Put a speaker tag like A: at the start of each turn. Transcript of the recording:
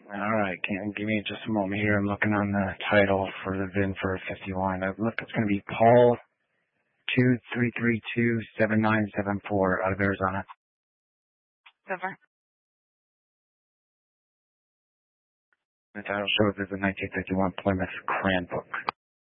A: All right, give me just a moment here. I'm looking on the title for the VIN for 51. Look, it's going to be Paul 23327974 out of Arizona.
B: Over.
A: The title shows as a 1951 Plymouth Cranbrook.